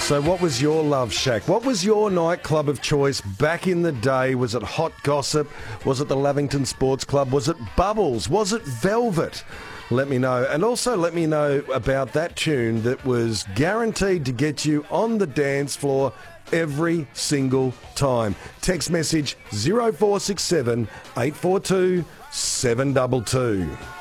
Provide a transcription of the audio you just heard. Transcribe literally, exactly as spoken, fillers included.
So what was your love shack? What was your nightclub of choice back in the day? Was it Hot Gossip? Was it the Lavington Sports Club? Was it Bubbles? Was it Velvet? Let me know. And also let me know about that tune that was guaranteed to get you on the dance floor every single time. Text message zero four six seven, eight four two, seven two two.